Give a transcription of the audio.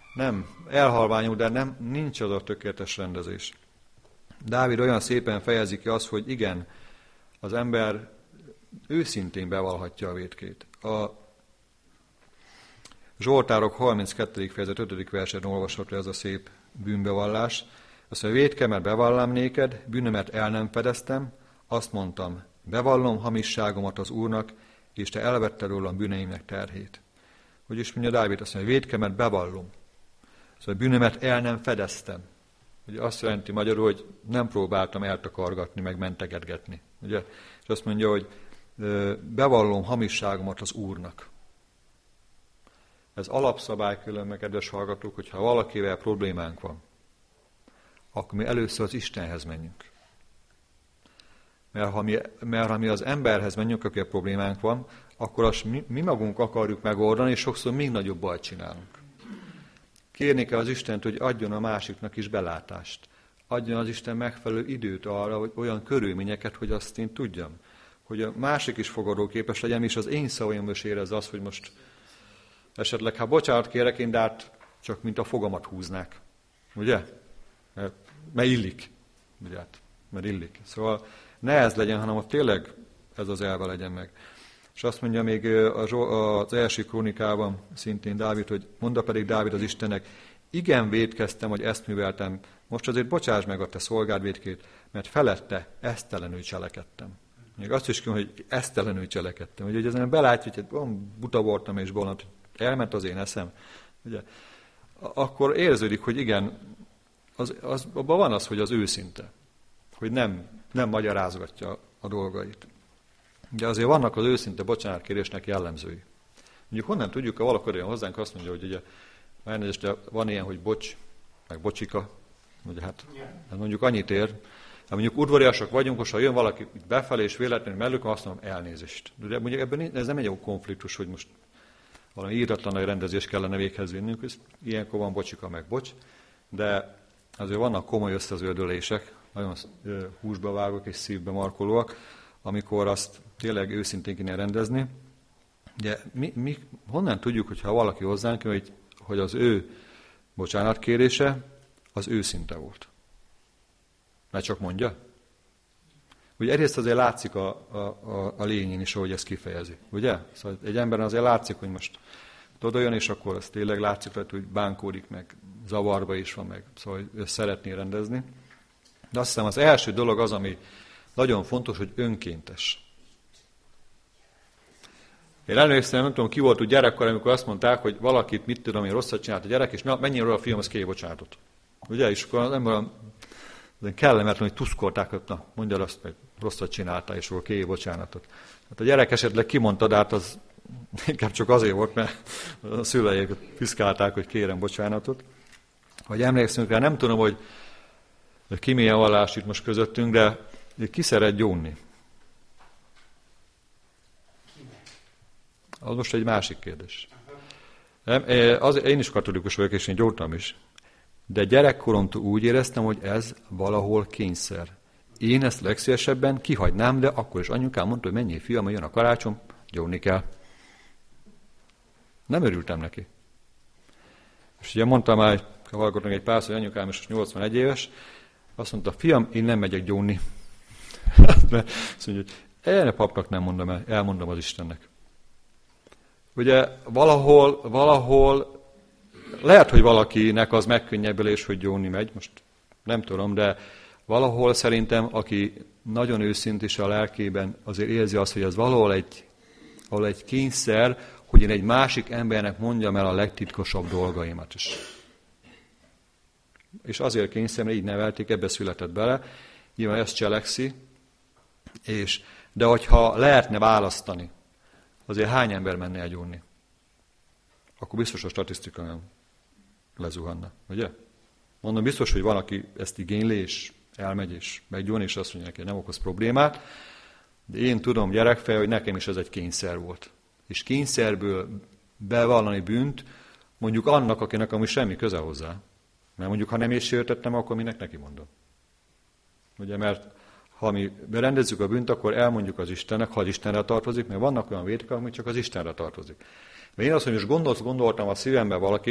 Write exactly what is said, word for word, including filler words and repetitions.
nem, elhalványul, de nem, nincs az a tökéletes rendezés. Dávid olyan szépen fejezi ki azt, hogy igen, az ember őszintén bevallhatja a vétkét. A Zsoltárok harminckettedik fejezet ötödik versen olvasható ez a szép bűnbevallás. Azt mondja, vétke, mert bevallám néked, bűnömet el nem fedeztem, azt mondtam, bevallom hamisságomat az Úrnak, és te elvetted rólam bűneimnek terhét. Hogy is mondja Dávid, azt mondja, vétke, mert bevallom. Szóval bűnömet el nem fedeztem. Ugye azt jelenti magyarul, hogy nem próbáltam eltakargatni, meg mentegetgetni. Ugye? És azt mondja, hogy bevallom hamisságomat az Úrnak. Ez alapszabály különben, kedves hallgatók, hogyha valakivel problémánk van, akkor mi először az Istenhez menjünk. Mert ha mi, mert ha mi az emberhez menjünk, akivel problémánk van, akkor azt mi, mi magunk akarjuk megoldani, és sokszor még nagyobb bajt csinálunk. Kérni kell az Istent, hogy adjon a másiknak is belátást. Adjon az Isten megfelelő időt arra, hogy olyan körülményeket, hogy azt én tudjam. Hogy a másik is fogadóképes legyen, és az én szavaimban is érezze azt, hogy most esetleg, ha bocsánat kérek én, de hát csak mint a fogamat húznák. Ugye? Mert, mert illik. Ugye hát, mert illik. Szóval ne ez legyen, hanem ott tényleg ez az elve legyen meg. És azt mondja még az első krónikában szintén Dávid, hogy mondta pedig Dávid az Istennek, igen vétkeztem, hogy ezt műveltem, most azért bocsáss meg a te szolgád vétkét, mert felette esztelenül cselekedtem. Még azt is mondja, hogy esztelenül cselekedtem. Ugye, hogy ezen belátja, hogy van, buta voltam és bolond, elment az én eszem. Ugye, akkor érződik, hogy igen, az, az, abban van az, hogy az őszinte, hogy nem, nem magyarázgatja a dolgait. De azért vannak az őszinte bocsánatkérésnek jellemzői. Mondjuk honnan tudjuk, ha valaki olyan hozzánk azt mondja, hogy ugye, de van ilyen, hogy bocs, meg bocsika, ugye hát, hát mondjuk annyit ér, ha mondjuk udvariasak vagyunk, most ha jön valaki befelé, és véletlenül mellük, azt mondom, elnézést. De mondjuk ebben ez nem egy jó konfliktus, hogy most valami íratlan rendezést kellene véghez vinnünk, ilyenkor van bocsika, meg bocs, de azért vannak komoly összezöldülések, nagyon húsba vágók és szívbe markolóak, amikor azt tényleg őszintén kéne rendezni. De mi, mi honnan tudjuk, hogyha valaki hozzánk, hogy, hogy az ő bocsánatkérése az őszinte volt? Mert csak mondja? Ugye egyrészt azért látszik a, a, a, a lényén is, ahogy ezt kifejezi. Ugye? Szóval egy emberen azért látszik, hogy most odajön, és akkor az tényleg látszik, hogy bánkódik, meg zavarba is van, meg szóval ő szeretné rendezni. De azt hiszem az első dolog az, ami nagyon fontos, hogy önkéntes. Én emlékszem, nem tudom, ki volt úgy gyerekkor, amikor azt mondták, hogy valakit, mit tudom én, rosszat csinált a gyerek, és na, menjél róla a fiam, az kér bocsánatot. Ugye? És akkor az ember kellemetlen, hogy tuszkolták, hogy na, mondja azt, hogy rosszat csináltál, és akkor kér bocsánatot. Hát a gyerek esetleg kimondta, de hát az inkább csak azért volt, mert a szüleik piszkálták, hogy kérem bocsánatot. Vagy emlékszünk rá, nem tudom, hogy ki milyen vallás itt most közöttünk, de ki szeret gyónni? Az most egy másik kérdés. Az, én is katolikus vagyok, és én gyóntam is. De gyerekkoromtól úgy éreztem, hogy ez valahol kényszer. Én ezt legszívesebben kihagynám, de akkor is anyukám mondta, hogy menjél fiam, jön a karácsony, gyónni kell. Nem örültem neki. És ugye mondtam már, hallgatunk egy pár, hogy anyukám is nyolcvanegy éves, azt mondta, fiam, én nem megyek gyónni. Azt mondja, hogy erre papnak nem mondom el, elmondom az Istennek. Ugye valahol, valahol lehet, hogy valakinek az megkönnyebbülés, hogy gyónni megy, most nem tudom, de valahol szerintem, aki nagyon őszintén a lelkében azért érzi azt, hogy ez valahol egy, valahol egy kényszer, hogy én egy másik embernek mondjam el a legtitkosabb dolgaimat is. És azért kényszer, mert így nevelték, ebbe született bele, nyilván ezt cselekszi, és, de hogyha lehetne választani, azért hány ember menne el gyónni? Akkor biztos a statisztika nem lezuhanna, ugye? Mondom, biztos, hogy van, aki ezt igényli, és elmegy, és meggyónni, és azt mondja neki, hogy nem okoz problémát, de én tudom gyerekfej, hogy nekem is ez egy kényszer volt. És kényszerből bevallani bűnt, mondjuk annak, akinek amúgy semmi köze hozzá. Mert mondjuk, ha nem is sértettem, akkor minek neki mondom. Ugye, mert ha mi berendezzük a bűnt, akkor elmondjuk az Istennek, ha az Istenre tartozik, mert vannak olyan vétkek, amik csak az Istenre tartozik. Mert én azt, hogy most gondolt, gondoltam a szívembe valaki,